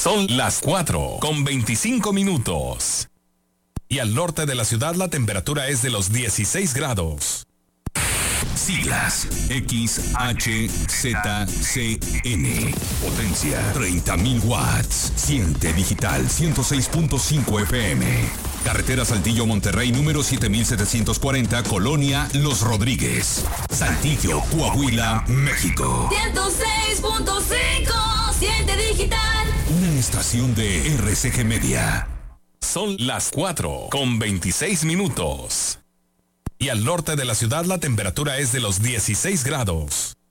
Son las 4:25. Y al norte de la ciudad la temperatura es de los 16 grados. Siglas XHZCN. Potencia 30.000 watts. Siente digital 106.5 FM. Carretera Saltillo Monterrey número 7740, Colonia Los Rodríguez. Saltillo, Coahuila, México. 106.5. Siente digital. Una estación de RCG Media. Son las 4:26. Y al norte de la ciudad la temperatura es de los 16 grados.